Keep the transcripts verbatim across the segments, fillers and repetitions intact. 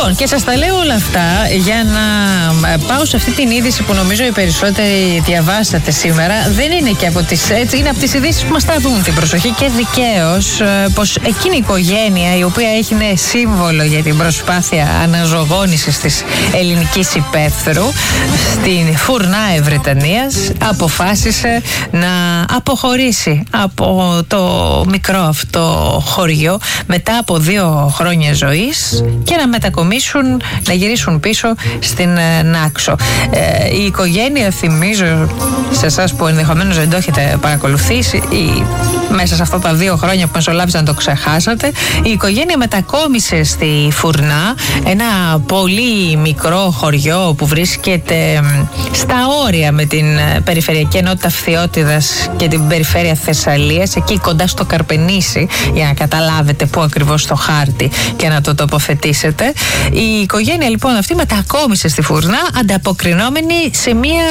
Λοιπόν, και σας τα λέω όλα αυτά για να πάω σε αυτή την είδηση που νομίζω οι περισσότεροι διαβάσατε σήμερα. Δεν είναι και από τις, έτσι, είναι από τις ειδήσεις που μας τραβούν την προσοχή και δικαίως, πως εκείνη η οικογένεια η οποία έγινε σύμβολο για την προσπάθεια αναζωογόνησης της ελληνικής υπαίθρου στην Φουρνά Ευρετανίας αποφάσισε να αποχωρήσει από το μικρό αυτό χωριό μετά από δύο χρόνια ζωής και να μετακομίσουν, να γυρίσουν πίσω στην Νάξο. Ε, η οικογένεια, θυμίζω σε εσάς που ενδεχομένως δεν το έχετε παρακολουθήσει ή μέσα σε αυτά τα δύο χρόνια που μεσολάβησαν το ξεχάσατε, η οικογένεια μετακόμισε στη Φουρνά, ένα πολύ μικρό χωριό που βρίσκεται στα όρια με την περιφερειακή ενότητα Φθιώτιδας και την περιφέρεια Θεσσαλίας, εκεί κοντά στο Καρπενήσι, για να καταλάβετε πού ακριβώς στο χάρτη και να το τοποθετήσετε. Η οικογένεια λοιπόν αυτή μετακόμισε στη Φουρνά ανταποκρινόμενη σε μία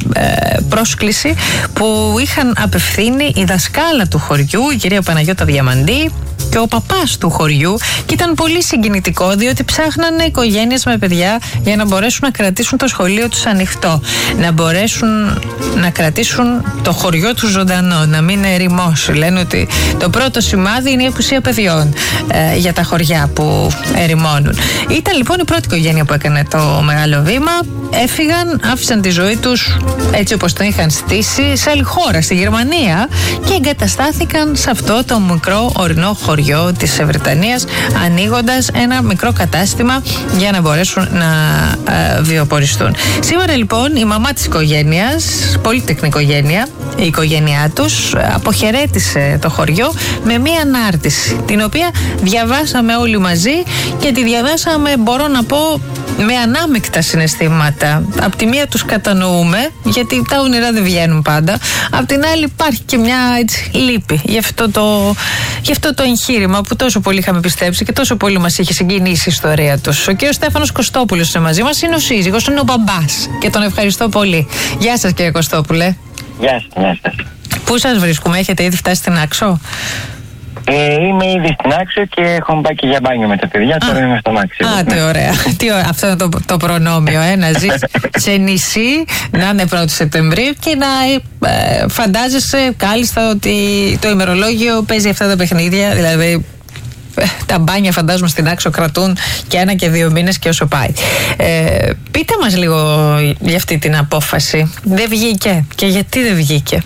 ε, πρόσκληση που είχαν απευθύνει η δασκάλα του χωριού, η κυρία Παναγιώτα Διαμαντή, και ο παπάς του χωριού, και ήταν πολύ συγκινητικό διότι ψάχνανε οικογένειες με παιδιά για να μπορέσουν να κρατήσουν το σχολείο τους ανοιχτό, να μπορέσουν να κρατήσουν το χωριό τους ζωντανό, να μην ερημώσει. Λένε ότι το πρώτο σημάδι είναι η απουσία παιδιών ε, για τα χωριά που ερημώνουν. Ήταν λοιπόν η πρώτη οικογένεια που έκανε το μεγάλο βήμα. Έφυγαν, άφησαν τη ζωή τους έτσι όπως τον είχαν στήσει σε άλλη χώρα, στη Γερμανία, και εγκαταστάθηκαν σε αυτό το μικρό ορεινό χωριό της Ευρετανίας, ανοίγοντας ένα μικρό κατάστημα για να μπορέσουν να ε, βιοποριστούν. Σήμερα λοιπόν η μαμά της οικογένειας, πολύτεκνη οικογένεια, η οικογένειά τους αποχαιρέτησε το χωριό με μία ανάρτηση, την οποία διαβάσαμε όλοι μαζί και τη διαβάσαμε, μπορώ να πω, με ανάμεικτα συναισθήματα. Απ' τη μία τους κατανοούμε, γιατί τα όνειρα δεν βγαίνουν πάντα. Απ' την άλλη υπάρχει και μια έτσι, λύπη για αυτό, το, για αυτό το εγχείρημα που τόσο πολύ είχαμε πιστέψει και τόσο πολύ μας είχε συγκινήσει η ιστορία τους. Ο κύριος Στέφανος Κωστόπουλος είναι μαζί μας, είναι ο σύζυγος, είναι ο μπαμπάς και τον ευχαριστώ πολύ. Γεια σας κύριε Κωστόπουλε. Γεια σας, γεια σας. Πού σας βρίσκουμε, έχετε ήδη φτάσει στην Άξο? Ε, είμαι ήδη στην Άξο και έχω πάει και για μπάνιο με τα παιδιά. Τώρα είμαι στο Μάξι. Α, τι ωραία. τι ωραία. Αυτό είναι το, το προνόμιο, ε, να ζεις σε νησί, να είναι πρώτη Σεπτεμβρίου και να ε, φαντάζεσαι κάλλιστα ότι το ημερολόγιο παίζει αυτά τα παιχνίδια. Δηλαδή, τα μπάνια φαντάζομαι στην Άξο κρατούν και ένα και δύο μήνες και όσο πάει. Ε, πείτε μας λίγο για αυτή την απόφαση. Δεν βγήκε και γιατί δεν βγήκε?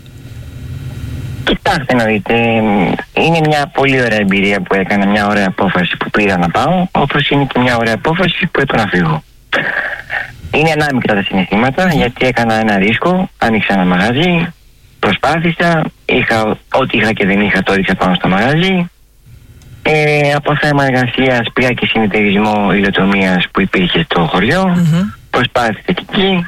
Κοιτάξτε να δείτε, είναι μια πολύ ωραία εμπειρία που έκανα, μια ωραία απόφαση που πήρα να πάω, όπως είναι και μια ωραία απόφαση που έπρεπε να φύγω. Είναι ανάμεικτα τα συναισθήματα, γιατί έκανα ένα ρίσκο, άνοιξα ένα μαγαζί, προσπάθησα, είχα, ό,τι είχα και δεν είχα το έριξα πάνω στο μαγαζί. Ε, από θέμα εργασίας πήγα και συνεταιρισμό υλοτομίας που υπήρχε στο χωριό, mm-hmm. προσπάθησα και εκεί.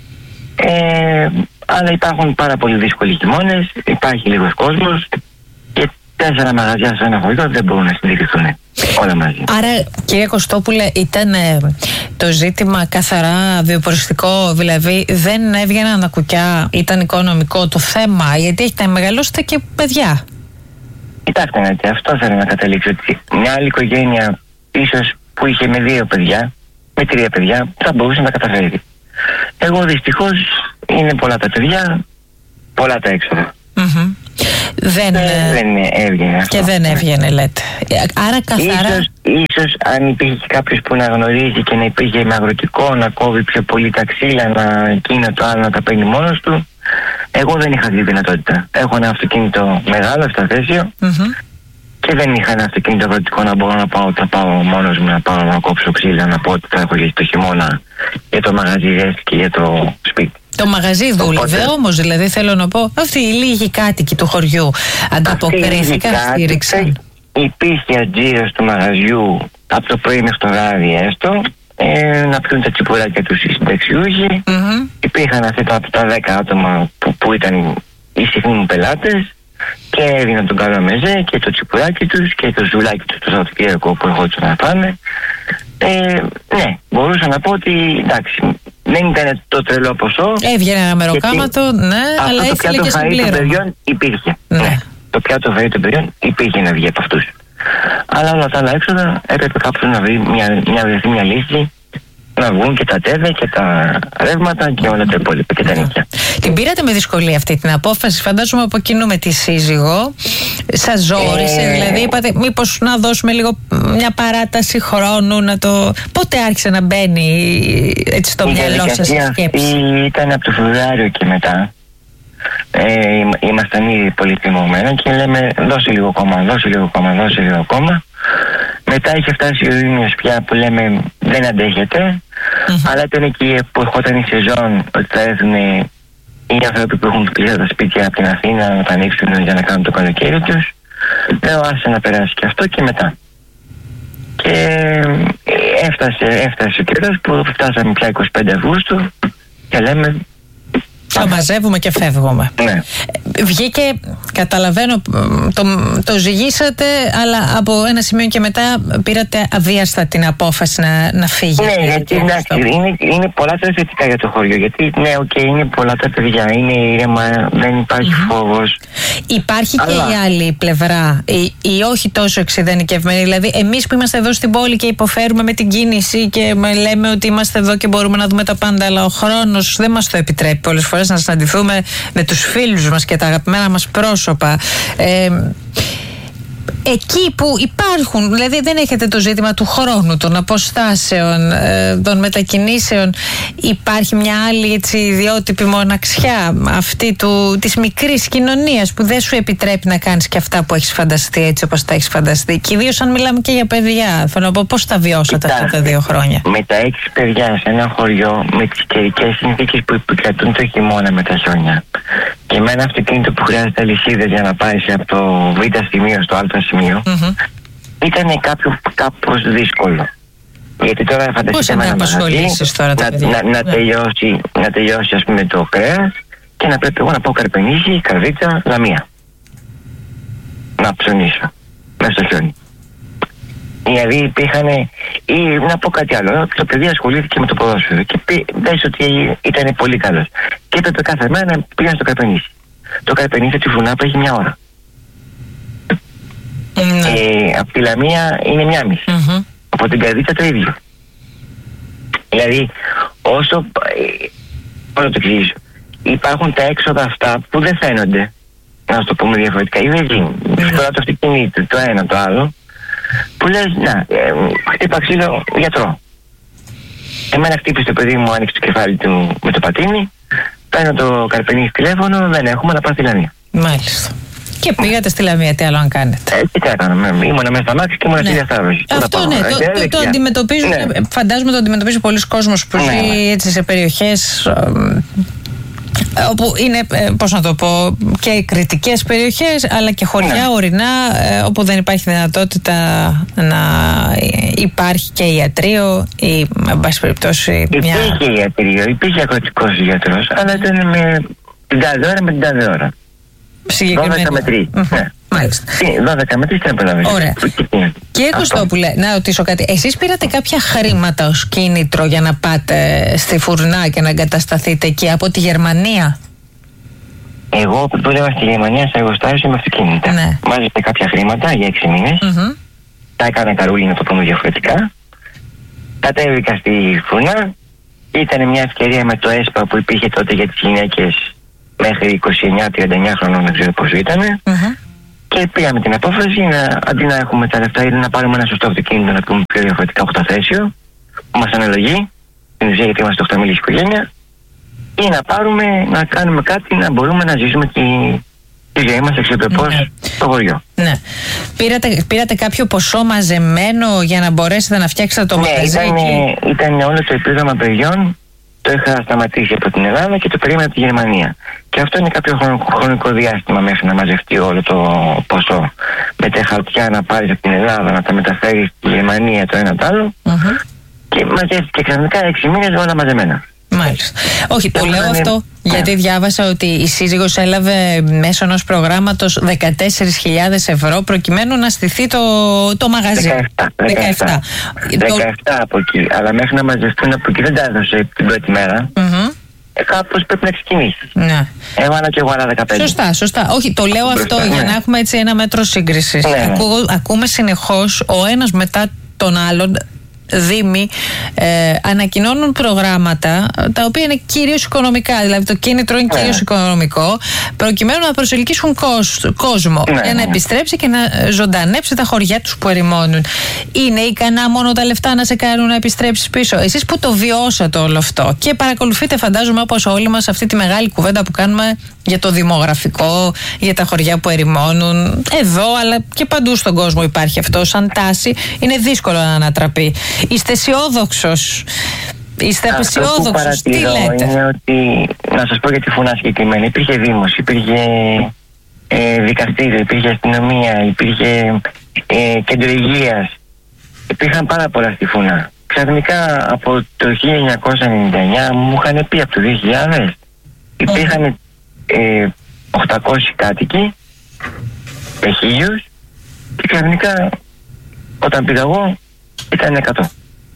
Ε, αλλά υπάρχουν πάρα πολύ δύσκολοι χειμώνες, υπάρχει λίγος κόσμος και τέσσερα μαγαζιά σε ένα χωριό δεν μπορούν να συντηρηθούν όλα μαζί. Άρα κύριε Κωστόπουλε, ήταν ε, το ζήτημα καθαρά βιοποριστικό, δηλαδή δεν έβγαιναν τα κουκιά, ήταν οικονομικό το θέμα, γιατί έχετε μεγαλώσετε και παιδιά? Κοιτάξτε να δείτε, αυτό θέλω να καταλήξω, ότι μια άλλη οικογένεια ίσως που είχε με δύο παιδιά, με τρία παιδιά, θα μπορούσε να τα καταφέρει. Εγώ δυστυχώς είναι πολλά τα παιδιά, πολλά τα έξοδα. Mm-hmm. Δεν, ε, δεν έβγαινε αυτό. Και δεν έβγαινε, λέτε. Άρα καθαρά... Ίσως, ίσως αν υπήρχε κάποιος που να γνωρίζει και να υπήρχε με αγροτικό, να κόβει πιο πολύ τα ξύλα, να εκείνο το άλλο να τα παίρνει μόνος του. Εγώ δεν είχα τη δυνατότητα. Έχω ένα αυτοκίνητο μεγάλο, ευταθέσιο, mm-hmm. και δεν είχα ένα αυτοκίνητο αγροτικό να μπορώ να πάω, θα πάω μόνος μου, να πάω να κόψω ξύλα, να πω ότι θα έχω για το χειμώνα για το μαγαζί και για το σπίτι. Το μαγαζί δούλευε Οπότε... όμως, δηλαδή θέλω να πω, αυτοί οι λίγοι κάτοικοι του χωριού ανταποκρίθηκαν, στήριξαν. Υπήρχε αντζήρος του μαγαζιού από το πρωί μέχρι το βράδυ έστω, ε, να πιούν τα τσιπουράκια τους οι συνταξιούχοι. Mm-hmm. Υπήρχαν αυτοί από τα δέκα άτομα που, που ήταν οι συχνοί μου πελάτες και έδιναν τον καραμεζέ και το τσιπουράκι τους και το ζουλάκι τους το Σαββατοκύριακο που ερχόντουσαν να πάνε. Ε, ναι, μπορούσα να πω ότι εντάξει, δεν ήταν το τρελό ποσό. Έβγαινε ένα μεροκάματο, ναι, αλλά αυτό το πιάτο φαΐ των παιδιών υπήρχε. Ναι. Ναι. Το πιάτο φαΐ των παιδιών υπήρχε να βγει από αυτούς. Αλλά όλα τα άλλα έξοδα έπρεπε κάποιος να βρει μια, μια, βρεθεί μια λύση, να βγουν και τα τέδε και τα ρεύματα και όλα τα υπόλοιπα και τα νοικιά. Την πήρατε με δυσκολία αυτή την απόφαση, φαντάζομαι από κοινού με τη σύζυγο. Σας ζόρισε, ε... δηλαδή είπατε μήπως να δώσουμε λίγο μια παράταση χρόνου, να το... Πότε άρχισε να μπαίνει έτσι στο μυαλό σας η σκέψη? Ήταν από το Φεβρουάριο και μετά. Ε, ήμασταν ήδη πολύ θυμωμένα και λέμε δώσε λίγο ακόμα, δώσε λίγο ακόμα, δώσε λίγο ακόμα. Μετά είχε φτάσει ο Ιούνιος πια που λέμε δεν αντέχεται, mm-hmm. αλλά ήταν εκεί που ερχόταν η σεζόν ότι θα έρθουν οι άνθρωποι που έχουν πλήρω τα σπίτια από την Αθήνα να τα ανοίξουν για να κάνουν το καλοκαίρι τους. Λέω άσε να περάσει και αυτό και μετά. Και έφτασε, έφτασε ο καιρός που φτάσαμε πια είκοσι πέντε Αυγούστου και λέμε θα μαζεύουμε και φεύγουμε. Ναι. Βγήκε, καταλαβαίνω, το, το ζυγίσατε, αλλά από ένα σημείο και μετά πήρατε αβίαστα την απόφαση να, να φύγετε. Ναι, γιατί είναι, είναι πολλά τα θετικά για το χωριό. Γιατί ναι, οκ, okay, είναι πολλά τα παιδιά, είναι ήρεμα, δεν υπάρχει mm-hmm. φόβος. Υπάρχει αλλά... και η άλλη πλευρά, η, η όχι τόσο εξειδανικευμένη. Δηλαδή, εμείς που είμαστε εδώ στην πόλη και υποφέρουμε με την κίνηση και λέμε ότι είμαστε εδώ και μπορούμε να δούμε τα πάντα, αλλά ο χρόνος δεν μας το επιτρέπει πολλές φορές να συναντηθούμε με τους φίλους μας και τα αγαπημένα μας πρόσωπα. Ε, εκεί που υπάρχουν, δηλαδή δεν έχετε το ζήτημα του χρόνου, των αποστάσεων, ε, των μετακινήσεων, υπάρχει μια άλλη έτσι ιδιότυπη μοναξιά αυτή του, της μικρής κοινωνίας που δεν σου επιτρέπει να κάνεις και αυτά που έχεις φανταστεί έτσι όπως τα έχεις φανταστεί, και ιδίως αν μιλάμε και για παιδιά. Θέλω να πω πώς τα βιώσατε αυτά τα δύο χρόνια? Με τα έξι παιδιά σε ένα χωριό, με τις καιρικές συνθήκες που επικρατούν το χειμώνα με τα χιόνια, και με ένα αυτοκίνητο που χρειάζεται αλυσίδες για να πάει από το β' σημείο στο α σημείο, mm-hmm. ήταν κάποιο, κάπως δύσκολο. Γιατί τώρα φανταστείτε με ένα μαγαζί τώρα τα να, να, να, τελειώσει, να τελειώσει ας πούμε το κρέας και να πρέπει εγώ να πάω Καρπενήσι, Καρδίτσα, Λαμία να ψωνίσω μέσα στο χιόνι. Δηλαδή υπήρχαν, ή να πω κάτι άλλο, το παιδί ασχολήθηκε με το ποδόσφαιρο και πες ότι ήταν πολύ καλός και έπρεπε κάθε μέρα να πήγαν στο Καρπενήσι. Το Καρπενήσι τη Φουνάπα έχει μια ώρα. Mm. Ε, από τη Λαμία είναι μια μισή. Mm-hmm. Από την Καρδίτσα το ίδιο. Δηλαδή όσο ε, το εξηγήσω, υπάρχουν τα έξοδα αυτά που δεν φαίνονται, να σου το πούμε διαφορετικά, ή δεν γίνει. Mm-hmm. Τώρα το αυτοκίνητο, το ένα το άλλο, που λες να, ε, χτύπα ξύλο γιατρό. Εμένα χτύπησε το παιδί μου, άνοιξε το κεφάλι του με το πατίνι, παίρνω το Καρπενήσι τηλέφωνο, δεν έχουμε, να πάω στη Λαμία. Μάλιστα. Και πήγατε στη Λαμία, τι άλλο αν κάνετε? Ε, τι έκανα, ήμουνα μέσα στα μάξι και ήμουνα στη διασταύρωση. Αυτό ναι, το, το, το, το αντιμετωπίζουν, ναι. Φαντάζομαι το αντιμετωπίζει πολλοί κόσμος που ζει ναι. έτσι σε περιοχές όπου είναι, πώς να το πω, και κριτικές περιοχές αλλά και χωριά ναι. ορεινά, όπου δεν υπάρχει δυνατότητα να υπάρχει και ιατρίο ή εν πάση περιπτώσει μια... Υπήρχε ιατρίο, υπήρχε αγροτικός γιατρός, αλλά ήταν με την τάδε ώρα με την τάδε ώρα. δώδεκα με τρία. Mm-hmm. Ναι. Μάλιστα. δώδεκα με τρία δεν προλαβαίνω. Ωραία. Κύριε Κωστόπουλε, να ρωτήσω κάτι. Εσείς πήρατε κάποια χρήματα ως κίνητρο για να πάτε στη Φουρνά και να εγκατασταθείτε εκεί από τη Γερμανία? Εγώ που δούλευα στη Γερμανία σε εργοστάσιο με αυτοκίνητα. Ναι. Μάζεψε κάποια χρήματα για έξι μήνες. Mm-hmm. Τα έκανα καρούλι, να το πούμε διαφορετικά. Κατέβηκα στη Φουρνά. Ήταν μια ευκαιρία με το ΕΣΠΑ που υπήρχε τότε για τις γυναίκες μέχρι είκοσι εννιά τριάντα εννιά χρονών, δεν ξέρω πόσο ήταν. Mm-hmm. Και πήγαμε την απόφαση να, αντί να έχουμε τα λεφτά, να πάρουμε ένα σωστό αυτοκίνητο, να πούμε πιο διαφορετικά οχταθέσιο, που μας αναλογεί, στην ουσία γιατί είμαστε οχταμήλικη οικογένεια, ή να πάρουμε, να κάνουμε κάτι, να μπορούμε να ζήσουμε τη, τη ζωή μας αξιοπρεπώς ναι. στο χωριό. Ναι. Πήρατε, πήρατε κάποιο ποσό μαζεμένο για να μπορέσετε να φτιάξετε το ναι, μαγαζί? Ήταν, ήταν όλο το επίδομα παιδιών. Το είχα σταματήσει από την Ελλάδα και το περίμενα από τη Γερμανία. Και αυτό είναι κάποιο χρονικό διάστημα μέχρι να μαζευτεί όλο το ποσό. Με τα χαρτιά να πάρεις από την Ελλάδα, να τα μεταφέρεις στη Γερμανία το ένα το άλλο. Uh-huh. Και μαζεύτηκε ξαφνικά έξι μήνες όλα μαζεμένα. Μάλιστα. Όχι, το λέω αυτό γιατί διάβασα ότι η σύζυγος έλαβε μέσω ενός προγράμματος δεκατέσσερις χιλιάδες ευρώ προκειμένου να στηθεί το, το μαγαζί. δεκαεπτά, δεκαεπτά. δεκαεπτά από εκεί. Αλλά μέχρι να μαζευτούν από εκεί δεν τα έδωσε την πρώτη μέρα. Mm-hmm. ε, κάπως πρέπει να ξεκινήσει. Ναι. Έβαλα και εγώ ένα δεκαπέντε. Σωστά, σωστά. Όχι, το λέω αυτό Μπροστά, για ναι. να έχουμε έτσι ένα μέτρο σύγκρισης. Ναι, ναι. Ακούμε συνεχώς ο ένας μετά τον άλλον δήμοι ε, ανακοινώνουν προγράμματα τα οποία είναι κυρίως οικονομικά, δηλαδή το κίνητρο είναι κυρίως ναι. οικονομικό, προκειμένου να προσελκύσουν κόσμο ναι, για να ναι. επιστρέψει και να ζωντανέψει τα χωριά τους που ερημώνουν. Είναι ικανά μόνο τα λεφτά να σε κάνουν να επιστρέψεις πίσω? Εσείς που το βιώσατε όλο αυτό και παρακολουθείτε, φαντάζομαι όπως όλοι μας, αυτή τη μεγάλη κουβέντα που κάνουμε για το δημογραφικό, για τα χωριά που ερημώνουν, εδώ αλλά και παντού στον κόσμο υπάρχει αυτό σαν τάση, είναι δύσκολο να ανατραπεί. Είστε αισιόδοξος? Είστε απεσιόδοξος? Τι λέτε? Είναι ότι, να σας πω για τη Φουνά συγκεκριμένα, υπήρχε δήμος, υπήρχε ε, δικαστήριο, υπήρχε αστυνομία, υπήρχε ε, κέντρο υγείας, υπήρχαν πάρα πολλά στη Φουνά. Ξαφνικά από το χίλια εννιακόσια ενενήντα εννιά μου είχαν πει από το δύο χιλιάδες υπήρχαν ε, οκτακόσιοι κάτοικοι με χίλιους και ξαφνικά όταν πήγα εγώ ήταν εκατό.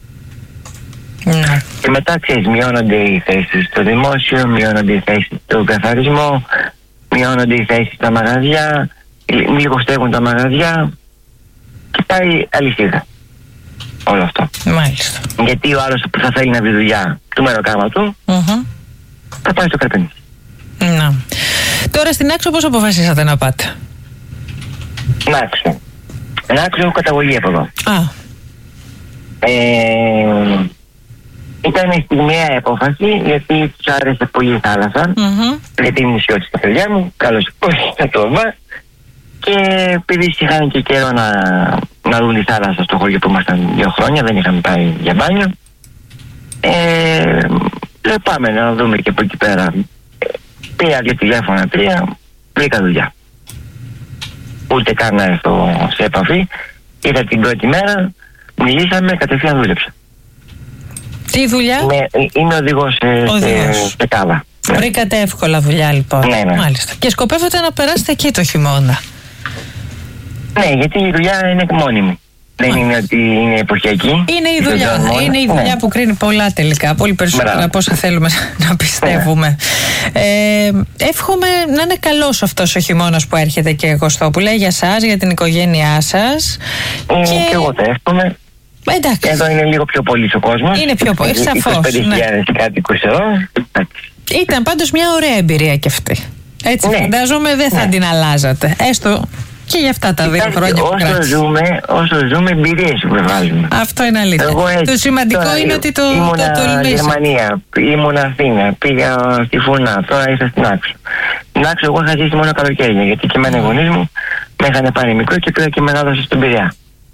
Ναι. Και μετά, ξέρεις, μειώνονται οι θέσεις στο δημόσιο, μειώνονται οι θέσεις στον καθαρισμό, μειώνονται οι θέσεις στα μαγαζιά, λιγοστεύουν τα μαγαζιά και πάει αλυσίδα όλο αυτό. Μάλιστα. Γιατί ο άλλος που θα θέλει να βρει δουλειά του μεροκάμα του Mm-hmm. θα πάει στο Καρπενήσι. Να. Τώρα στην Άξο πώς αποφασίσατε να πάτε? Νάξο. Νάξο έχω καταγωγή από εδώ. Α. Ε, ήταν η στιγμιαία απόφαση γιατί τους άρεσε πολύ η θάλασσα. Mm-hmm. Γιατί είναι νησιώτης τα παιδιά μου, καλώς θα το βά. Και επειδή είχαν και καιρό να, να δουν τη θάλασσα στο χωριό που ήμασταν δύο χρόνια, δεν είχαμε πάει για μπάνιο. Ε, λέω πάμε να δούμε και από εκεί πέρα. Πήρα δύο τηλέφωνα, τρία, βρήκα δουλειά. Ούτε καν να έρθω σε επαφή. Είδα την πρώτη μέρα, μιλήσαμε, κατευθείαν δούλεψα. Τι δουλειά? Είμαι, είμαι οδηγός σε, σε, σε κάβα. Βρήκατε εύκολα δουλειά λοιπόν. Ναι, ναι. Μάλιστα. Και σκοπεύετε να περάσετε εκεί το χειμώνα? Ναι, γιατί η δουλειά είναι μόνιμη. Δεν είναι ότι είναι εποχιακή. Είναι η δουλειά. Είναι η δουλειά ναι. που κρίνει πολλά τελικά. Πολύ περισσότερα Μπράβο. από όσα θέλουμε να πιστεύουμε. Ναι. Ε, εύχομαι να είναι καλός αυτός ο χειμώνας που έρχεται και Κωστόπουλε για σας, για την οικογένειά σας. Ε, και... και εγώ το εύχομαι. Εντάξει. Εδώ είναι λίγο πιο πολύ ο κόσμος. Είναι πιο πολύ, σαφώς. είκοσι πέντε χιλιάδες ναι. κάτοικους εδώ. Ήταν πάντως μια ωραία εμπειρία κι αυτή. Έτσι ναι. φαντάζομαι δεν θα ναι. την αλλάζατε. Έστω και για αυτά τα δύο χρόνια που όσο ζούμε, όσο ζούμε εμπειρίες που βάζουμε. Αυτό είναι αλήθεια. Το σημαντικό τώρα, είναι ότι το ήμουνα το, το Γερμανία, ήμουνα Αθήνα, πήγα στη Φουνά, τώρα ήρθα στην Άξο. Στην Άξο εγώ είχα ζήσει μόνο καλοκαίρια, γιατί και εμένα οι γονείς μου με είχαν πάρει μικρό και πήγα και μεγάλωσα στον Πειραιά.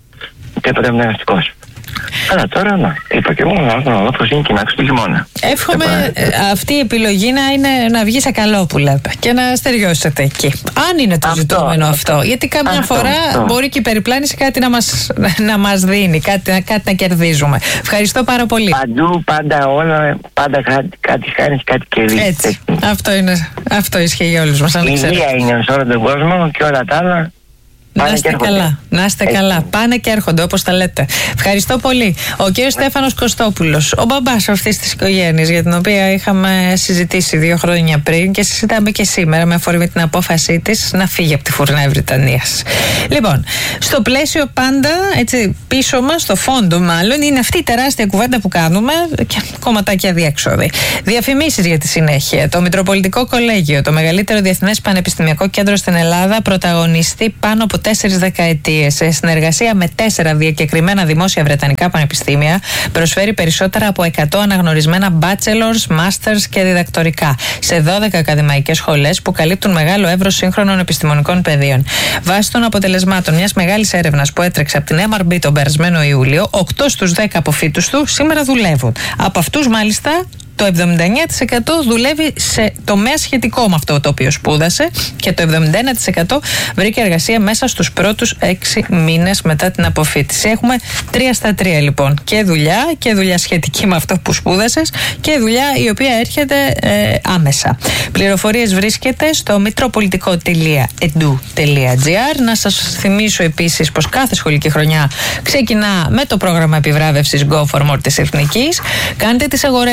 Και έπρεπε να είμαι ναυτικός. Αλλά τώρα να, είπα και εγώ να δω πως είναι και να άξω το χειμώνα. Εύχομαι ε, αυτή η επιλογή να, είναι, να βγει σε καλό που λέτε και να στεριώσετε εκεί. Αν είναι το αυτό, ζητούμενο αυτό. Γιατί καμιά αυτό, φορά αυτό. μπορεί και η περιπλάνηση κάτι να μας, να μας δίνει, κάτι, κάτι να κερδίζουμε. Ευχαριστώ πάρα πολύ. Παντού, πάντα όλα, πάντα κάτι, κάτι χάνεις, κάτι κερδίζεις. Έτσι. Αυτό, είναι, αυτό ισχύει για όλους μας. Η υγεία είναι σε όλο τον κόσμο και όλα τα άλλα. Να είστε καλά, να είστε καλά. Πάνε και έρχονται όπως τα λέτε. Ευχαριστώ πολύ. Ο κύριος Στέφανος Κωστόπουλος, ο μπαμπάς αυτής της οικογένειας, για την οποία είχαμε συζητήσει δύο χρόνια πριν και συζητάμε και σήμερα με αφορμή την απόφασή της να φύγει από τη φουρνιά Βρυτανίας. Λοιπόν, στο πλαίσιο πάντα, έτσι πίσω μας, στο φόντο μάλλον, είναι αυτή η τεράστια κουβέντα που κάνουμε και κομματάκια διέξοδοι. Διαφημίσεις για τη συνέχεια. Το Μητροπολιτικό Κολέγιο, το μεγαλύτερο διεθνές πανεπιστημιακό κέντρο στην Ελλάδα, πρωταγωνιστεί πάνω από τέσσερις δεκαετίες σε συνεργασία με τέσσερα διακεκριμένα δημόσια βρετανικά πανεπιστήμια, προσφέρει περισσότερα από εκατό αναγνωρισμένα bachelors, masters και διδακτορικά σε δώδεκα ακαδημαϊκές σχολές που καλύπτουν μεγάλο εύρος σύγχρονων επιστημονικών πεδίων. Βάσει των αποτελεσμάτων μιας μεγάλης έρευνας που έτρεξε από την εμ αρ μπι τον περασμένο Ιούλιο, οκτώ στους δέκα αποφύτους του σήμερα δουλεύουν. Από αυτούς μάλιστα το εβδομήντα εννέα τοις εκατό δουλεύει σε τομέα σχετικό με αυτό το οποίο σπούδασε και το εβδομήντα ένα τοις εκατό βρήκε εργασία μέσα στους πρώτους έξι μήνες μετά την αποφύτιση. Έχουμε τρία στα τρία λοιπόν. Και δουλειά και δουλειά σχετική με αυτό που σπούδασες και δουλειά η οποία έρχεται ε, άμεσα. Πληροφορίες βρίσκεται στο μητροπολιτικό τελεία edu τελεία gr. Να σας θυμίσω επίσης πως κάθε σχολική χρονιά ξεκινά με το πρόγραμμα επιβράβευσης Go for More της Εθνικής. Κάντε τις αγορές σας με τις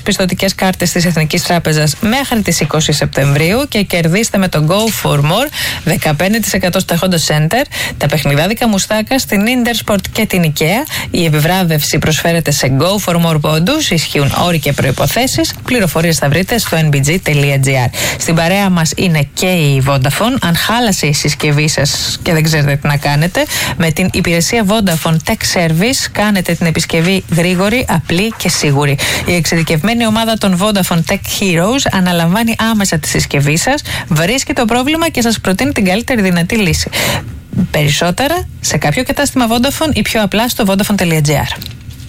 πιστωτικές κάρτες της Εθνικής Τράπεζας μέχρι τις είκοσι Σεπτεμβρίου και κερδίστε με το Go for More δεκαπέντε τοις εκατό στα Honda Center, τα παιχνιδάδικα μουστάκα στην Intersport και την IKEA. Η επιβράβευση προσφέρεται σε Go for More πόντους, ισχύουν όροι και προϋποθέσεις. Πληροφορίες θα βρείτε στο εν μπι τζι τελεία τζι άρ. Στην παρέα μας είναι και η Vodafone. Αν χάλασε η συσκευή σας και δεν ξέρετε τι να κάνετε, με την υπηρεσία Vodafone Tech Service κάνετε την επισκευή γρήγορη, απλή και σίγουρη. Η εξειδικευμένη ομάδα των Vodafone Tech Heroes αναλαμβάνει άμεσα τη συσκευή σας, βρίσκει το πρόβλημα και σας προτείνει την καλύτερη δυνατή λύση. Περισσότερα σε κάποιο κατάστημα Vodafone ή πιο απλά στο vodafone τελεία τζι άρ.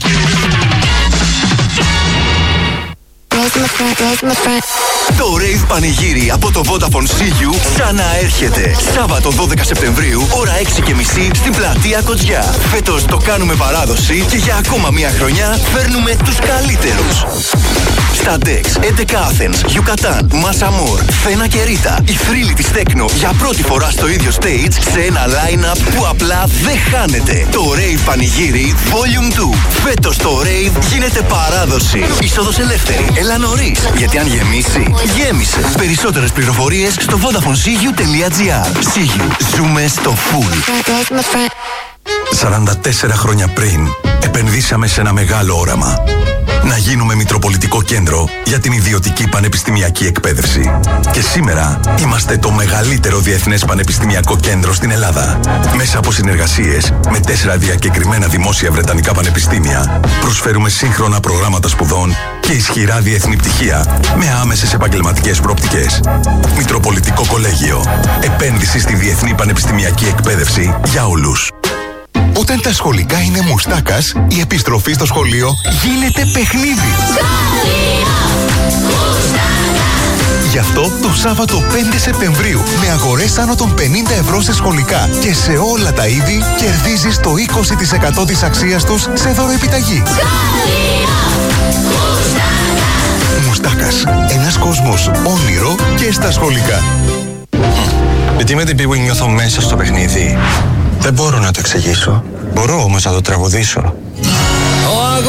Το Rave Πανηγύρι από το Vodafone σι γιου ξαναέρχεται. Σάββατο δώδεκα Σεπτεμβρίου, ώρα έξι και μισή στην πλατεία Κοτζιά. Φέτος το κάνουμε παράδοση και για ακόμα μία χρονιά φέρνουμε τους καλύτερους. Στα Dex, έντεκα Athens, Yucatan, Masamor, Φένα και Ρίτα. Οι θρύλοι της Τέκνο για πρώτη φορά στο ίδιο stage σε ένα line-up που απλά δεν χάνεται. Το Rave Πανηγύρι Volume δύο. Φέτος το Rave γίνεται παράδοση. Είσοδος ελεύθερη. Έλα νωρίς, γιατί αν γεμίσει, γέμισε. Περισσότερες πληροφορίες στο vodafone σι γιου τελεία τζι άρ. σι γιου. Ζούμε στο full. σαράντα τέσσερα χρόνια πριν, επενδύσαμε σε ένα μεγάλο όραμα. Να γίνουμε μητροπολιτικό κέντρο για την ιδιωτική πανεπιστημιακή εκπαίδευση. Και σήμερα είμαστε το μεγαλύτερο διεθνές πανεπιστημιακό κέντρο στην Ελλάδα. Μέσα από συνεργασίες με τέσσερα διακεκριμένα δημόσια βρετανικά πανεπιστήμια, προσφέρουμε σύγχρονα προγράμματα σπουδών και ισχυρά διεθνή πτυχία με άμεσες επαγγελματικές προοπτικές. Μητροπολιτικό Κολέγιο. Επένδυση στη διεθνή πανεπιστημιακή εκπαίδευση για όλους. Όταν τα σχολικά είναι μουστάκας, η επιστροφή στο σχολείο γίνεται παιχνίδι. Γι' αυτό το Σάββατο πέντε Σεπτεμβρίου, με αγορές άνω των πενήντα ευρώ σε σχολικά και σε όλα τα είδη, κερδίζεις το είκοσι τοις εκατό της αξίας τους σε δωροεπιταγή. Μουστάκας. Ένας κόσμος όνειρο και στα σχολικά. Γιατί με την Big νιώθω μέσα στο παιχνίδι. Δεν μπορώ να το εξηγήσω. Μπορώ όμως να το τραγουδήσω.